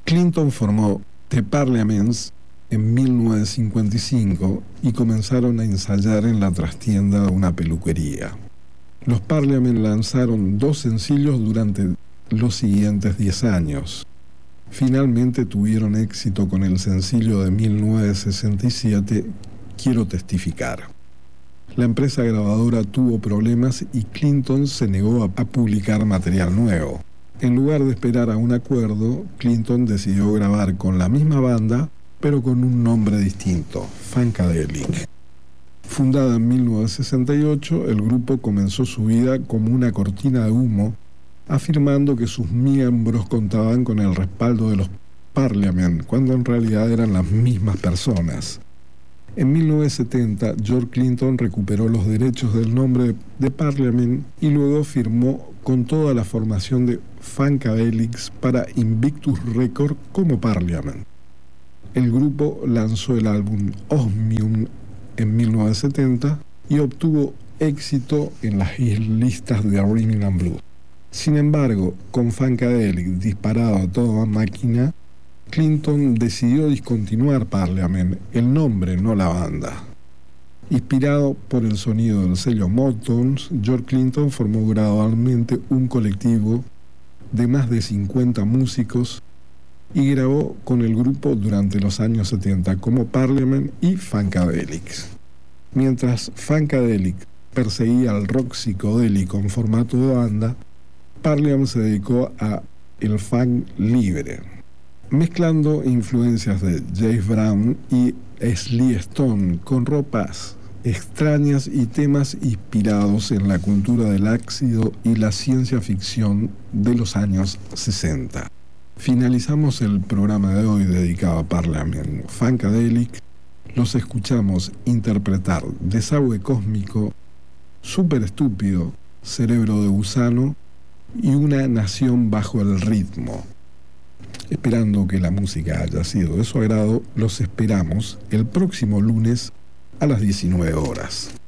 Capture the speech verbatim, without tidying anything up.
Clinton formó The Parliaments en mil novecientos cincuenta y cinco y comenzaron a ensayar en la trastienda de una peluquería. Los Parliament lanzaron dos sencillos durante los siguientes diez años. Finalmente tuvieron éxito con el sencillo de mil novecientos sesenta y siete, Quiero testificar. La empresa grabadora tuvo problemas y Clinton se negó a, a publicar material nuevo. En lugar de esperar a un acuerdo, Clinton decidió grabar con la misma banda, pero con un nombre distinto, Funkadelic. Fundada en mil novecientos sesenta y ocho, el grupo comenzó su vida como una cortina de humo, afirmando que sus miembros contaban con el respaldo de los Parliament, cuando en realidad eran las mismas personas. En mil novecientos setenta, George Clinton recuperó los derechos del nombre de Parliament y luego firmó con toda la formación de Funkadelics para Invictus Records como Parliament. El grupo lanzó el álbum Osmium en mil novecientos setenta y obtuvo éxito en las listas de Rhythm and Blues. Sin embargo, con Funkadelic disparado a toda máquina, Clinton decidió discontinuar Parliament, el nombre, no la banda. Inspirado por el sonido del sello Motown, George Clinton formó gradualmente un colectivo de más de cincuenta músicos y grabó con el grupo durante los años setenta como Parliament y Funkadelics. Mientras Funkadelic perseguía el rock psicodélico en formato de banda, Parliament se dedicó a el funk libre, mezclando influencias de James Brown y Sly Stone con ropas extrañas y temas inspirados en la cultura del ácido y la ciencia ficción de los años sesenta. Finalizamos el programa de hoy dedicado a Parliament Funkadelic. Los escuchamos interpretar Desagüe Cósmico, Súper Estúpido, Cerebro de Gusano y Una Nación Bajo el Ritmo. Esperando que la música haya sido de su agrado, los esperamos el próximo lunes a las diecinueve horas.